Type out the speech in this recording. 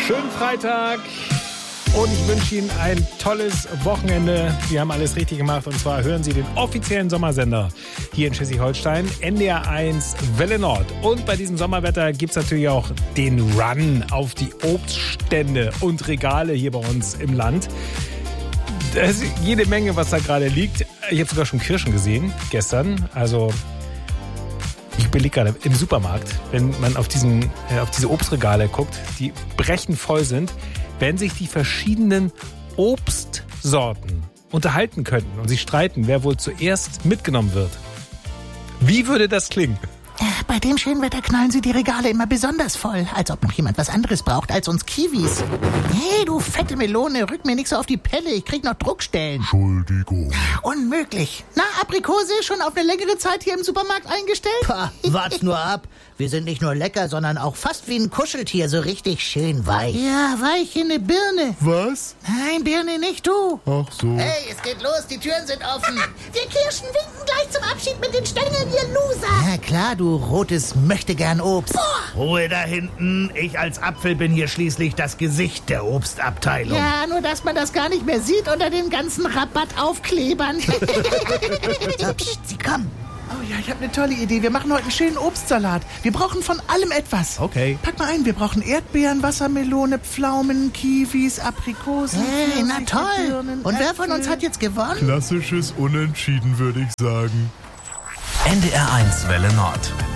Schönen Freitag und ich wünsche Ihnen ein tolles Wochenende. Wir haben alles richtig gemacht und zwar hören Sie den offiziellen Sommersender hier in Schleswig-Holstein, NDR 1 Welle Nord. Und bei diesem Sommerwetter gibt es natürlich auch den Run auf die Obststände und Regale hier bei uns im Land. Da ist jede Menge, was da gerade liegt. Ich habe sogar schon Kirschen gesehen gestern. Also ich überlege gerade im Supermarkt, wenn man auf diese Obstregale guckt, die brechend voll sind, wenn sich die verschiedenen Obstsorten unterhalten könnten und sich streiten, wer wohl zuerst mitgenommen wird. Wie würde das klingen? Bei dem schönen Wetter knallen sie die Regale immer besonders voll, als ob noch jemand was anderes braucht als uns Kiwis. Hey, du fette Melone, rück mir nicht so auf die Pelle, ich krieg noch Druckstellen. Entschuldigung. Unmöglich. Na, Aprikose, schon auf eine längere Zeit hier im Supermarkt eingestellt? Pah, wart's nur ab. Wir sind nicht nur lecker, sondern auch fast wie ein Kuscheltier, so richtig schön weich. Ja, weich wie eine Birne. Was? Nein, Birne, nicht du. Ach so. Hey, es geht los, die Türen sind offen. Wir Kirschen winken gleich zum Abschied mit den Stängeln, ihr Loser. Na klar, du rotes Möchtegern-Obst. Ruhe da hinten. Ich als Apfel bin hier schließlich das Gesicht der Obstabteilung. Ja, nur dass man das gar nicht mehr sieht unter den ganzen Rabattaufklebern. So, psst, sie kommen. Oh ja, ich habe eine tolle Idee. Wir machen heute einen schönen Obstsalat. Wir brauchen von allem etwas. Okay. Pack mal ein. Wir brauchen Erdbeeren, Wassermelone, Pflaumen, Kiwis, Aprikosen. Hey, na Pfirsiche, toll. Birnen, Und wer von Äpfel. uns hat jetzt gewonnen? Klassisches Unentschieden, würde ich sagen. NDR 1 Welle Nord.